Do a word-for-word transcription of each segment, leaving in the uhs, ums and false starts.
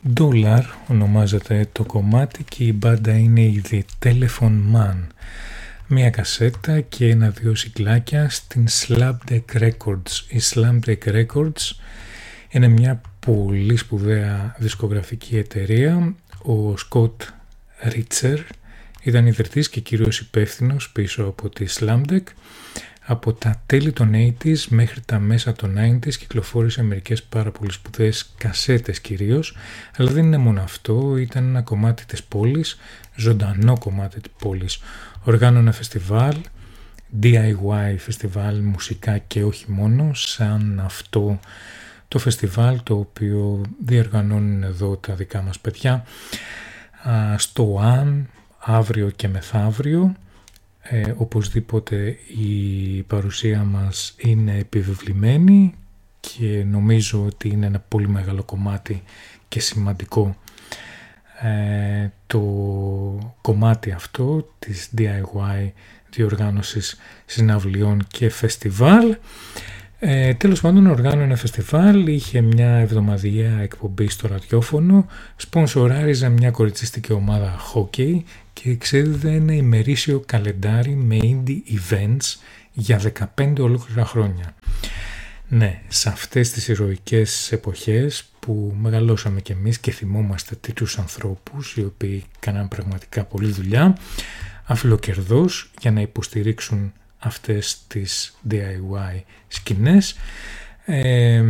Dollar ονομάζεται το κομμάτι και η μπάντα είναι η The Telephone Man. Μια κασέτα και ένα-δύο συγκλάκια στην Slapdeck Records. Η Slapdeck Records είναι μια πολύ σπουδαία δισκογραφική εταιρεία. Ο Scott Richter ήταν ιδρυτής και κυρίως υπεύθυνος πίσω από τη Slapdeck. Από τα τέλη των ογδόντα μέχρι τα μέσα των ενενήντα κυκλοφόρησε μερικές πάρα πολύ σπουδαίες κασέτες κυρίως, αλλά δεν είναι μόνο αυτό, ήταν ένα κομμάτι της πόλης, ζωντανό κομμάτι της πόλης. Οργάνωνα φεστιβάλ, ντι άι γουάι φεστιβάλ, μουσικά και όχι μόνο, σαν αυτό το φεστιβάλ το οποίο διοργανώνουν εδώ τα δικά μας παιδιά, στο Αν, αύριο και μεθαύριο. Ε, οπωσδήποτε η παρουσία μας είναι επιβεβλημένη και νομίζω ότι είναι ένα πολύ μεγάλο κομμάτι και σημαντικό ε, το κομμάτι αυτό της ντι άι γουάι διοργάνωσης συναυλιών και φεστιβάλ. Ε, τέλος πάντων οργάνωνε φεστιβάλ, είχε μια εβδομαδιαία εκπομπή στο ραδιόφωνο, σπονσοράριζε μια κοριτσίστικη ομάδα hockey και εξέδιδε ένα ημερήσιο καλεντάρι με indie events για δεκαπέντε ολόκληρα χρόνια. Ναι, σε αυτές τις ηρωικές εποχές που μεγαλώσαμε κι εμείς και θυμόμαστε τέτοιους ανθρώπους οι οποίοι κάναν πραγματικά πολλή δουλειά αφιλοκερδώς για να υποστηρίξουν αυτές τις ντι άι γουάι σκηνές, ε,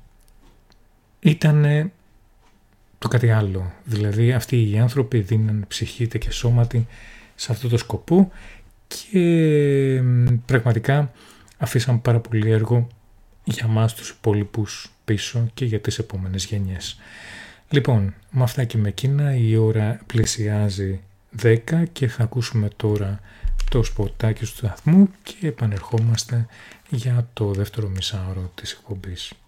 ήταν το κάτι άλλο. Δηλαδή αυτοί οι άνθρωποι δίναν ψυχή και σώματι σε αυτό το σκοπό και πραγματικά αφήσαν πάρα πολύ έργο για μας τους υπόλοιπους πίσω και για τις επόμενες γενιές. Λοιπόν, με αυτά και με εκείνα η ώρα πλησιάζει δέκα και θα ακούσουμε τώρα το σποτάκι του σταθμού και επανερχόμαστε για το δεύτερο μισάωρο της εκπομπής.